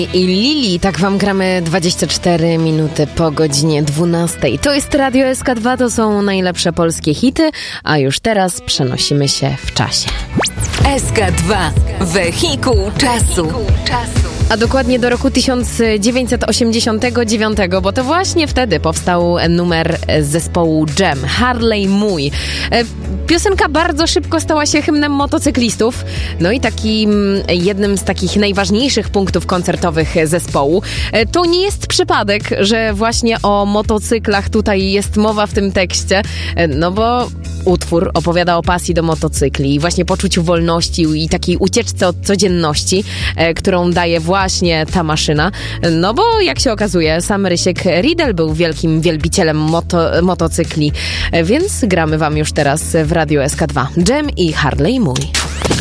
I Lili, tak wam gramy 24 minuty po godzinie 12. To jest Radio SK2, to są najlepsze polskie hity, a już teraz przenosimy się w czasie. SK2, wehikuł czasu. A dokładnie do roku 1989, bo to właśnie wtedy powstał numer zespołu Jam, Harley Mój. Piosenka bardzo szybko stała się hymnem motocyklistów, no i jednym z takich najważniejszych punktów koncertowych zespołu. To nie jest przypadek, że właśnie o motocyklach tutaj jest mowa w tym tekście, no bo utwór opowiada o pasji do motocykli, właśnie poczuciu wolności i takiej ucieczce od codzienności, którą daje właśnie ta maszyna. No bo jak się okazuje, sam Rysiek Riedel był wielkim wielbicielem motocykli, więc gramy wam już teraz w Radio SK2. Jam i Harley Mój.